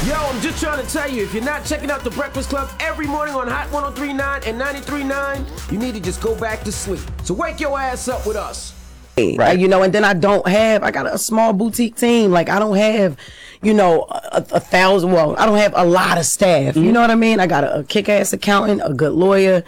Yo, I'm just trying to tell you, if you're not checking out The Breakfast Club every morning on Hot 103.9 and 93.9, you need to just go back to sleep. So wake your ass up with us. Right. You know, and then I got a small boutique team. Like, I don't have, you know, a thousand, well, I don't have a lot of staff. You know what I mean? I got a kick-ass accountant, a good lawyer.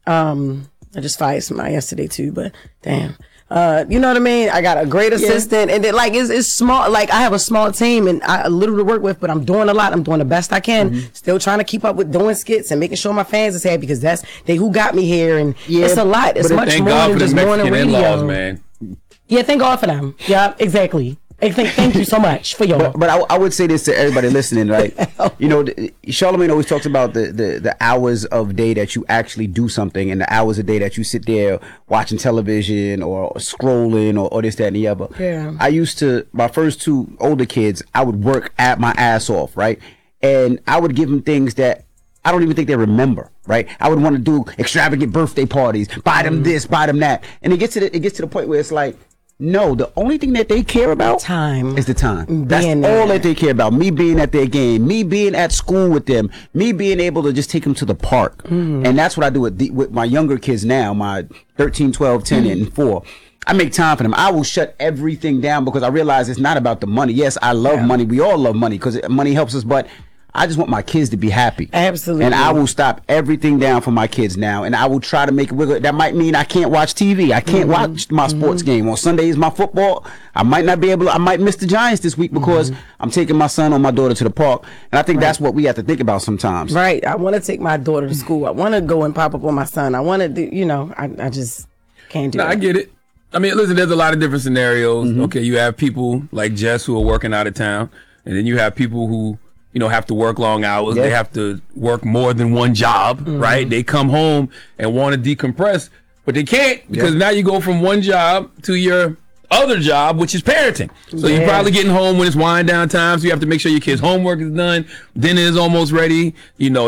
I just fired somebody yesterday too, but damn. You know what I mean? I got a great assistant, and like it's small. Like, I have a small team, and I little to work with, but I'm doing a lot. I'm doing the best I can. Still trying to keep up with doing skits and making sure my fans is happy, because that's they who got me here, and it's a lot. It's much more than just morning radio. Man. Yeah, thank God for them. Yeah, exactly. Thank you so much for your. But I would say this to everybody listening, right? You know, Charlamagne always talks about the hours of day that you actually do something, and the hours a day that you sit there watching television or scrolling or this, that, and the other. Yeah. I used to, my first two older kids, I would work at my ass off, right? And I would give them things that I don't even think they remember, right? I would want to do extravagant birthday parties, buy them this, buy them that, and it gets to the point where it's like, no, the only thing that they care about is the time. That's all that they care about. Me being at their game, me being at school with them, me being able to just take them to the park. And that's what I do with my younger kids now, my 13, 12, 10, and 4. I make time for them. I will shut everything down because I realize it's not about the money. Yes, I love money. We all love money because money helps us, but I just want my kids to be happy. Absolutely. And I will stop everything down for my kids now. And I will try to make it wiggle. That might mean I can't watch TV. I can't watch my sports game. On Sundays, my football, I might not be able to, I might miss the Giants this week because I'm taking my son or my daughter to the park. And I think that's what we have to think about sometimes. Right. I want to take my daughter to school. I want to go and pop up on my son. I want to do, you know, I just can't do it. I get it. I mean, listen, there's a lot of different scenarios. Okay, you have people like Jess who are working out of town. And then you have people who, you know, have to work long hours. They have to work more than one job, right? They come home and want to decompress, but they can't because now you go from one job to your other job, which is parenting. So you're probably getting home when it's wind down time, so you have to make sure your kid's homework is done, dinner is almost ready, you know,